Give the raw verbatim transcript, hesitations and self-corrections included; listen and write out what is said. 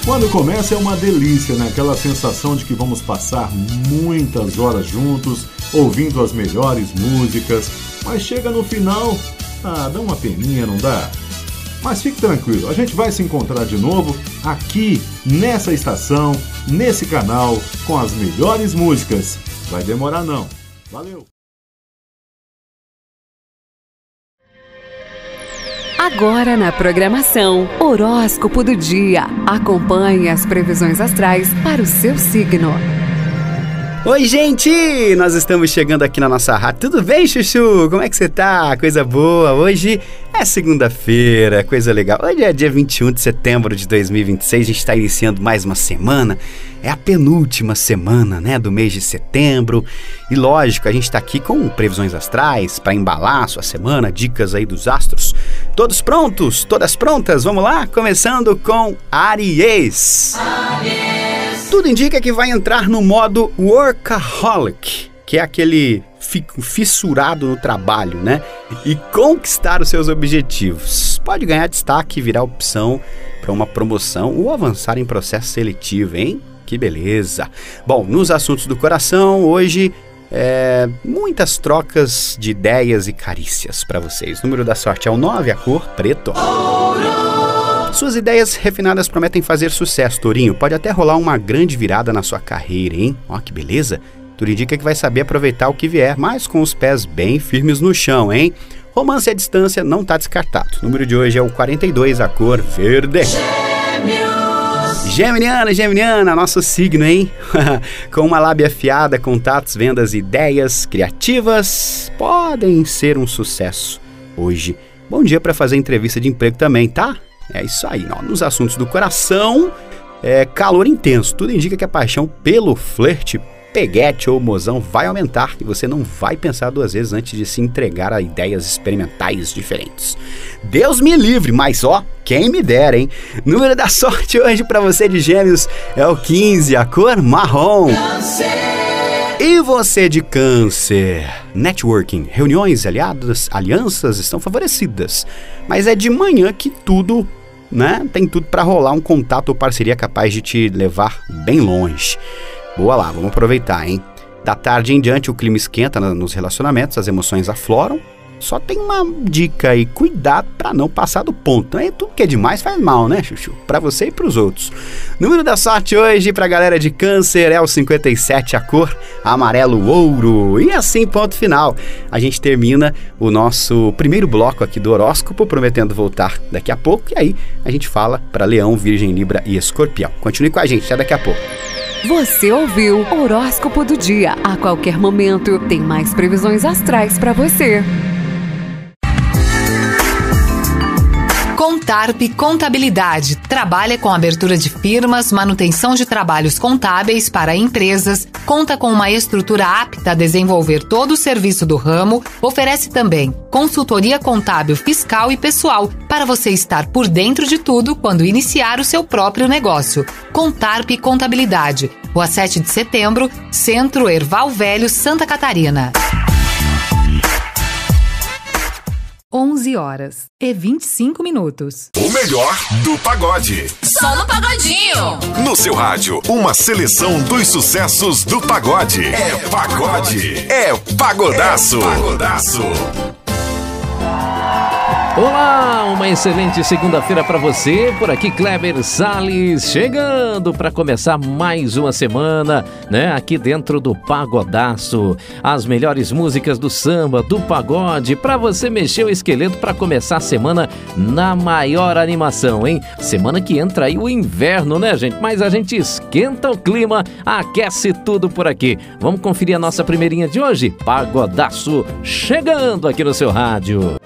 Quando começa é uma delícia, né? Aquela sensação de que vamos passar muitas horas juntos, ouvindo as melhores músicas, mas chega no final, ah, dá uma peninha, não dá? Mas fique tranquilo, a gente vai se encontrar de novo aqui, nessa estação, nesse canal, com as melhores músicas. Vai demorar não. Valeu! Agora na programação, Horóscopo do Dia. Acompanhe as previsões astrais para o seu signo. Oi, gente! Nós estamos chegando aqui na nossa rádio. Tudo bem, Chuchu? Como é que você tá? Coisa boa. Hoje é segunda-feira, coisa legal. Hoje é dia vinte e um de setembro de dois mil e vinte e seis. A gente está iniciando mais uma semana. É a penúltima semana, né, do mês de setembro. E lógico, a gente está aqui com previsões astrais para embalar a sua semana, dicas aí dos astros. Todos prontos? Todas prontas? Vamos lá? Começando com Áries. Áries. Tudo indica que vai entrar no modo workaholic, que é aquele fissurado no trabalho, né? E conquistar os seus objetivos. Pode ganhar destaque e virar opção para uma promoção ou avançar em processo seletivo, hein? Que beleza! Bom, nos assuntos do coração, hoje, é, muitas trocas de ideias e carícias para vocês. O número da sorte é o nove, a cor preto. Suas ideias refinadas prometem fazer sucesso, Tourinho. Pode até rolar uma grande virada na sua carreira, hein? Ó, que beleza! Tudo indica que vai saber aproveitar o que vier, mas com os pés bem firmes no chão, hein? Romance à distância não tá descartado. O número de hoje é o quarenta e dois, a cor verde. Gêmeos! Geminiana, Geminiana, nosso signo, hein? Com uma lábia afiada, contatos, vendas, ideias criativas podem ser um sucesso hoje. Bom dia para fazer entrevista de emprego também, tá? É isso aí, ó. Nos assuntos do coração, é calor intenso. Tudo indica que a paixão pelo flerte, peguete ou mozão vai aumentar e você não vai pensar duas vezes antes de se entregar a ideias experimentais diferentes. Deus me livre, mas ó, quem me dera, hein? Número da sorte hoje pra você de Gêmeos é o quinze, a cor marrom. Câncer. E você de Câncer? Networking, reuniões, aliados, alianças estão favorecidas, mas é de manhã que tudo, né? Tem tudo pra rolar um contato ou parceria capaz de te levar bem longe. Boa lá, vamos aproveitar, hein? Da tarde em diante o clima esquenta nos relacionamentos, as emoções afloram. Só tem uma dica aí, cuidado pra não passar do ponto, né? Tudo que é demais faz mal, né, Chuchu? Pra você e pros outros. Número da sorte hoje pra galera de Câncer é o cinquenta e sete, a cor amarelo ouro. E assim, ponto final. A gente termina o nosso primeiro bloco aqui do horóscopo, prometendo voltar daqui a pouco. E aí a gente fala pra Leão, Virgem, Libra e Escorpião. Continue com a gente, até daqui a pouco. Você ouviu Horóscopo do Dia. A qualquer momento tem mais previsões astrais pra você. Contarp Contabilidade trabalha com abertura de firmas, manutenção de trabalhos contábeis para empresas, conta com uma estrutura apta a desenvolver todo o serviço do ramo, oferece também consultoria contábil fiscal e pessoal para você estar por dentro de tudo quando iniciar o seu próprio negócio. Contarp Contabilidade, Rua sete de setembro, Centro Erval Velho, Santa Catarina. onze horas e vinte e cinco minutos. O melhor do pagode. Só no Pagodinho. No seu rádio, uma seleção dos sucessos do pagode. É pagode. É pagodaço. É pagodaço. Olá, uma excelente segunda-feira para você. Por aqui Kleber Salles, chegando para começar mais uma semana, né? Aqui dentro do Pagodaço. As melhores músicas do samba, do pagode, para você mexer o esqueleto para começar a semana na maior animação, hein? Semana que entra aí o inverno, né, gente? Mas a gente esquenta o clima, aquece tudo por aqui. Vamos conferir a nossa primeirinha de hoje? Pagodaço, chegando aqui no seu rádio.